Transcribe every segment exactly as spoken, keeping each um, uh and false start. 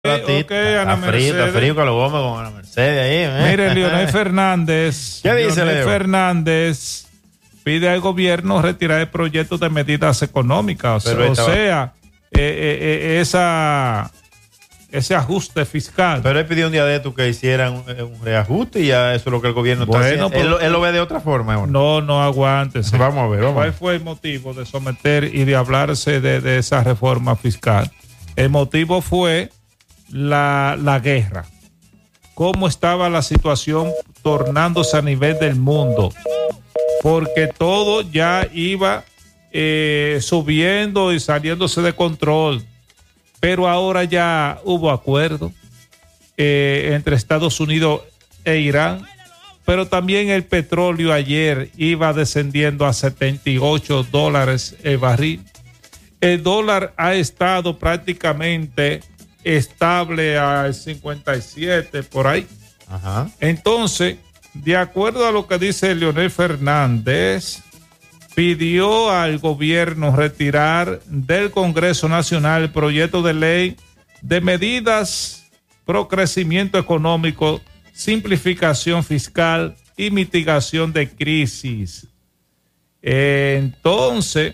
Okay, okay, Ana está frío, está frío que lo Gómez con Ana Mercedes ahí. ¿eh? Mire, Leonel Fernández. ¿Qué dice Leonel Leo? Fernández pide al gobierno retirar el proyecto de medidas económicas. Pero o estaba... sea, eh, eh, esa, ese ajuste fiscal. Pero él pidió un día de esto que hicieran un, un reajuste y ya eso es lo que el gobierno bueno, está haciendo. Pues, él, lo, él lo ve de otra forma. Ahora. No, no aguantes. Vamos a ver. Vamos. ¿Cuál fue el motivo de someter y de hablarse de, de esa reforma fiscal? El motivo fue La, la guerra, cómo estaba la situación tornándose a nivel del mundo, porque todo ya iba eh, subiendo y saliéndose de control, pero ahora ya hubo acuerdo eh, entre Estados Unidos e Irán, pero también el petróleo ayer iba descendiendo a setenta y ocho dólares el barril. El dólar ha estado prácticamente estable al cincuenta y siete por ahí. Ajá. Entonces, de acuerdo a lo que dice Leonel Fernández, pidió al gobierno retirar del Congreso Nacional el proyecto de ley de medidas pro crecimiento económico, simplificación fiscal y mitigación de crisis. Eh, entonces,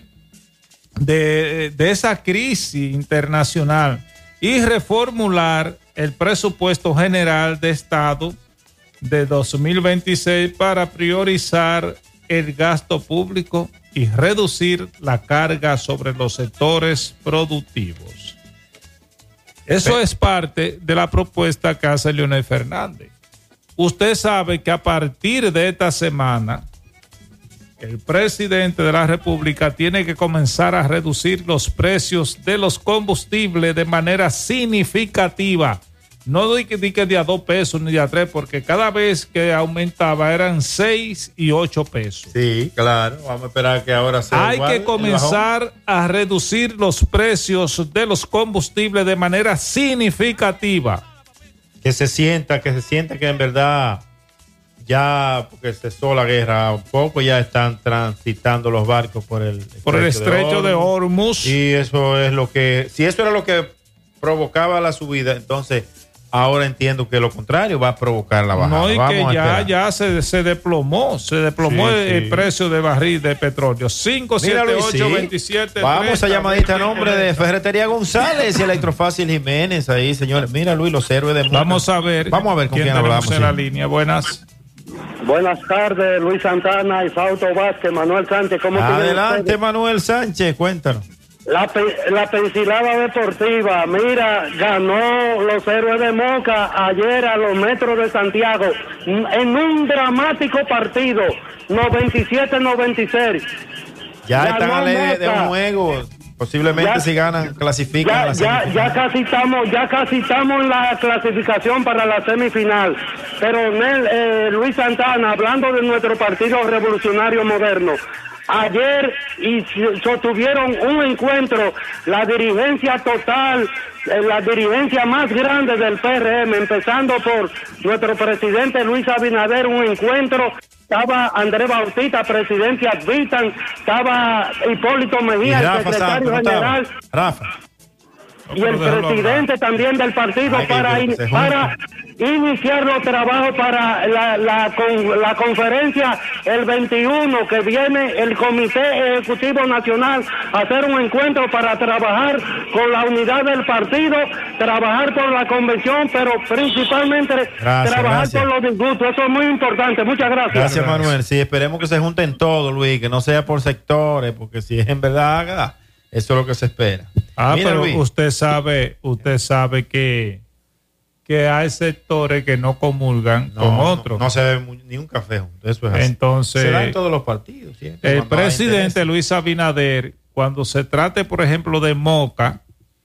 de, de esa crisis internacional y reformular el presupuesto general de Estado de dos mil veintiséis para priorizar el gasto público y reducir la carga sobre los sectores productivos. Eso es parte de la propuesta que hace Leonel Fernández. Usted sabe que a partir de esta semana el presidente de la República tiene que comenzar a reducir los precios de los combustibles de manera significativa. No di que, di que de a dos pesos ni de a tres, porque cada vez que aumentaba eran seis y ocho pesos. Sí, claro. Vamos a esperar que ahora sea Hay igual, que comenzar a reducir los precios de los combustibles de manera significativa. Que se sienta, que se sienta que en verdad... Ya, porque cesó la guerra un poco, ya están transitando los barcos por el estrecho, por el estrecho de Hormuz. Y eso es lo que, si eso era lo que provocaba la subida, entonces ahora entiendo que lo contrario va a provocar la bajada. No, y Vamos que ya, ya se, se desplomó, se desplomó sí, el, sí. el precio de barril de petróleo. cinco siete ocho, veintisiete Vamos a llamadita a nombre de Ferretería González y Electrofácil Jiménez. Ahí, señores. Mira, Luis, los héroes de mundo. Vamos a ver. Vamos a ver con quién, quién hablamos. en Sí. la línea. Buenas. Buenas tardes, Luis Santana, Isauto Vázquez, Manuel Sánchez. ¿Cómo Adelante, Manuel Sánchez, cuéntanos. La, la Pensilada Deportiva, mira, ganó los Héroes de Moca ayer a los Metros de Santiago en un dramático partido, noventa y siete noventa y seis. Ya Ganó están a ley de, de Moca. un juego. Posiblemente Ya- si ganan, clasifican Ya, a la ya, semifinal. ya casi estamos, ya casi estamos en la clasificación para la semifinal. Pero Nel, eh, Luis Santana, hablando de nuestro Partido Revolucionario Moderno, ayer y sostuvieron un encuentro, la dirigencia total, eh, la dirigencia más grande del P R M, empezando por nuestro presidente Luis Abinader, un encuentro. Estaba Andrés Bautista, presidente Advitan, estaba Hipólito Y Mejía, el Rafa secretario Santos, ¿no estaba? general, Rafa. y el presidente también del partido Ay, que para, in- se para iniciar los trabajos para la, la, con, la conferencia el veintiuno, que viene el Comité Ejecutivo Nacional a hacer un encuentro para trabajar con la unidad del partido, trabajar por la convención, pero principalmente Gracias, trabajar gracias. por los disgustos. Eso es muy importante. Muchas gracias. Gracias, Manuel. Sí, esperemos que se junten todos, Luis, que no sea por sectores, porque si es en verdad, eso es lo que se espera. Ah, Mira, pero Luis. usted sabe, usted sabe que, que hay sectores que no comulgan No, con no, otros. no se ve mu- ni un café junto. Eso es así. Entonces, se da en todos los partidos. Siempre, el cuando hay presidente interés. Luis Abinader, cuando se trate, por ejemplo, de Moca,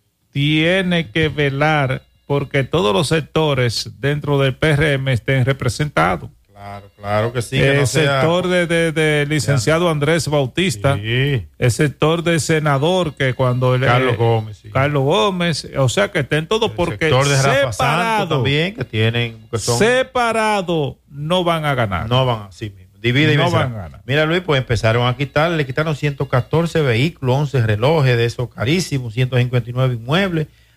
tiene que velar porque todos los sectores dentro del P R M estén representados. Claro, claro que sí. Que el no sea- sector de, de, de licenciado Andrés Bautista, Sí. el sector del senador que cuando él- Carlos eh, Gómez, sí. Carlos Gómez, o sea que estén todos El porque sector de Rafa Santos separado, también, que tienen, que son, separado no van a ganar. no van así mismo. Divide y No vencerá. van a ganar. Mira, Luis, pues empezaron a quitar, le quitaron ciento catorce vehículos, once relojes de esos carísimos, ciento cincuenta y nueve inmuebles,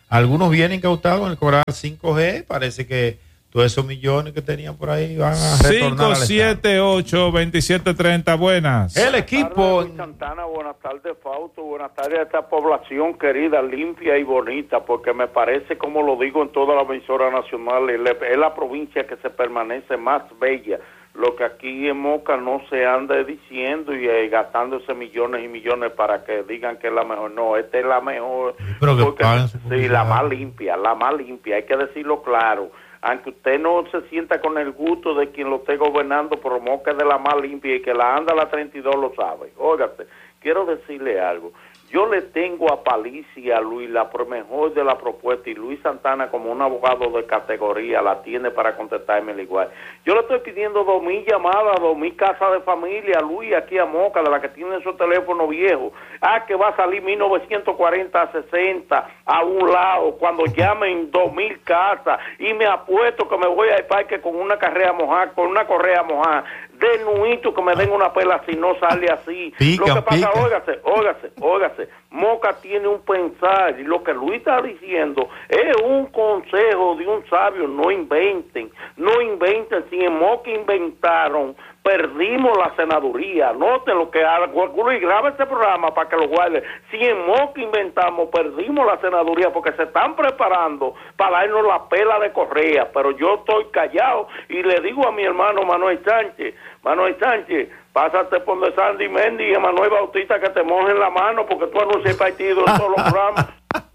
algunos vienen incautados en el cobrar cinco G, parece que todos esos millones que tenían por ahí van a retornar cinco siete ocho, dos siete tres cero, buenas. El equipo. Buenas tardes, Santana, buenas tardes, Fausto, buenas tardes a esta población querida, limpia y bonita, porque me parece, como lo digo en toda la emisora nacional, es la provincia que se permanece más bella. Lo que aquí en Moca no se anda diciendo y eh, gastándose millones y millones para que digan que es la mejor. No, esta es la mejor. Pero que porque, sí, la más limpia, la más limpia, hay que decirlo claro. Aunque usted no se sienta con el gusto de quien lo esté gobernando, pero Moca es de la más limpia y que la anda la treinta y dos lo sabe. Óigate, quiero decirle algo. Yo le tengo a Palicia, a Luis, la mejor de la propuesta, y Luis Santana, como un abogado de categoría, la tiene para contestarme el igual. Yo le estoy pidiendo dos mil llamadas, dos mil casas de familia, Luis, aquí a Moca, de la que tiene esos teléfonos viejos. Ah, que va a salir mil novecientos cuarenta a sesenta a un lado, cuando llamen dos mil casas, y me apuesto que me voy al parque con una carrera mojada, con una correa mojada, de nuito que me den una pela si no sale así. Pica, lo que pasa, pica. óigase, óigase, óigase, Moca tiene un pensar, y lo que Luis está diciendo es un consejo de un sabio. No inventen, no inventen. Si en Moca inventaron, perdimos la senaduría. Noten lo que haga Luis, graba este programa para que lo guarde. Si en Moca inventamos, perdimos la senaduría, porque se están preparando para darnos la pela de correa. Pero yo estoy callado y le digo a mi hermano Manuel Sánchez, Manuel Sánchez, pásate por donde Sandy Mendy y Manuel Bautista que te mojen la mano, porque tú anuncias el partido en todos los programas.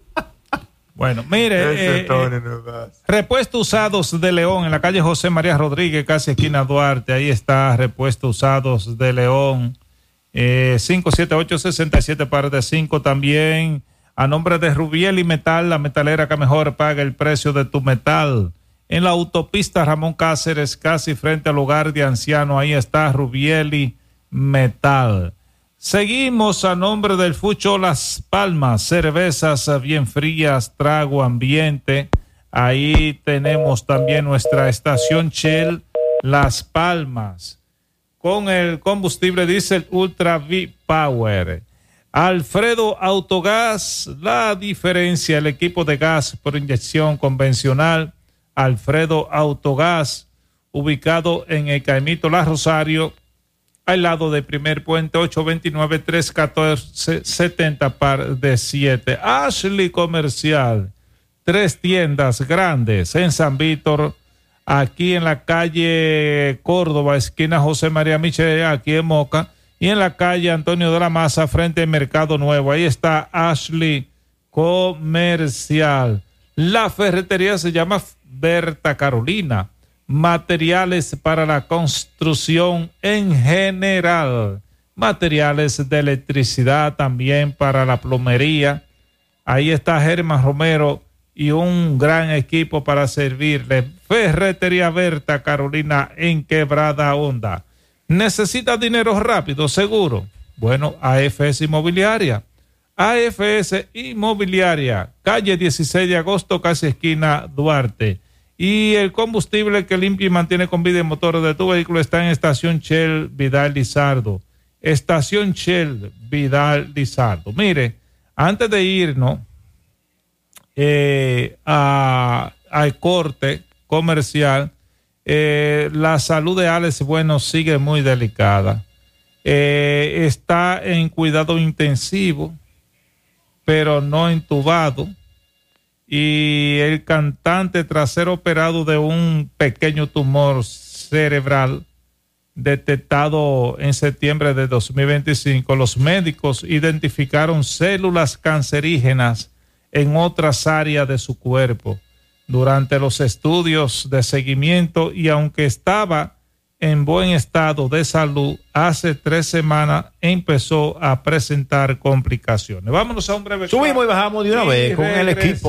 Bueno, mire, eh, eh, Repuesto Usados de León, en la calle José María Rodríguez, casi esquina Duarte, ahí está Repuesto Usados de León, eh, cinco siete ocho, seis siete par de cinco, también a nombre de Rubiel y Metal, la metalera que mejor paga el precio de tu metal. En la autopista Ramón Cáceres, casi frente al hogar de anciano, ahí está Rubieli Metal. Seguimos a nombre del Fucho Las Palmas, cervezas bien frías, trago ambiente. Ahí tenemos también nuestra estación Shell Las Palmas, con el combustible diésel Ultra V-Power. Alfredo Autogás, la diferencia, el equipo de gas por inyección convencional. Alfredo Autogás, ubicado en el Caimito La Rosario, al lado del primer puente, ocho dos nueve, tres uno cuatro, siete cero par de siete. Ashley Comercial, tres tiendas grandes en San Víctor, aquí en la calle Córdoba, esquina José María Michel, aquí en Moca, y en la calle Antonio de la Maza, frente al Mercado Nuevo. Ahí está Ashley Comercial. La ferretería se llama Berta Carolina. Materiales para la construcción en general. Materiales de electricidad también para la plomería. Ahí está Germán Romero y un gran equipo para servirle. Ferretería Berta Carolina en Quebrada Honda. ¿Necesita dinero rápido, seguro? Bueno, A F S Inmobiliaria. A F S Inmobiliaria, calle dieciséis de agosto, casi esquina Duarte. Y el combustible que limpia y mantiene con vida el motor de tu vehículo está en Estación Shell Vidal Lizardo. Estación Shell Vidal Lizardo. Mire, antes de irnos eh, a, al corte comercial, eh, la salud de Alex Bueno sigue muy delicada. Eh, está en cuidado intensivo, pero no intubado. Y el cantante, tras ser operado de un pequeño tumor cerebral detectado en septiembre de dos mil veinticinco, los médicos identificaron células cancerígenas en otras áreas de su cuerpo. Durante los estudios de seguimiento, y aunque estaba en buen estado de salud, hace tres semanas empezó a presentar complicaciones. Vámonos a un breve. Subimos y bajamos de una y vez con el equipo.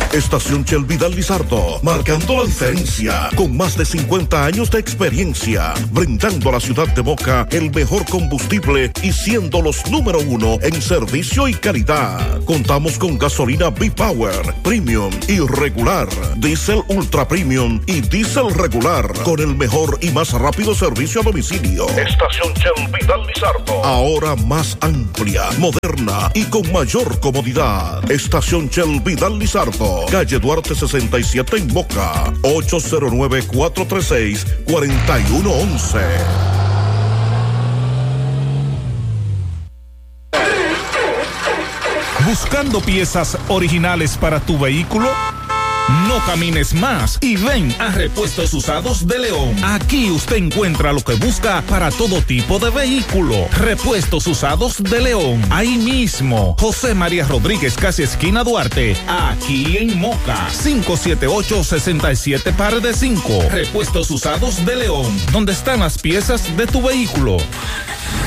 Estación Shell Vidal Lizardo, marcando la diferencia, con más de cincuenta años de experiencia, brindando a la ciudad de Moca el mejor combustible y siendo los número uno en servicio y calidad. Contamos con gasolina B-Power, Premium y regular, Diesel Ultra Premium y Diesel regular, con el mejor y más rápido servicio a domicilio. Estación Shell Vidal Lizardo, ahora más amplia, moderna y con mayor comodidad. Estación Shell Vidal Lizardo, calle Duarte sesenta y siete en Moca, ocho cero nueve, cuatro tres seis, cuatro uno uno uno. ¿Buscando piezas originales para tu vehículo? No camines más y ven a Repuestos Usados de León. Aquí usted encuentra lo que busca para todo tipo de vehículo. Repuestos Usados de León. Ahí mismo, José María Rodríguez, casi esquina Duarte. Aquí en Moca. cinco siete ocho, seis siete par de cinco. Repuestos Usados de León. Donde están las piezas de tu vehículo.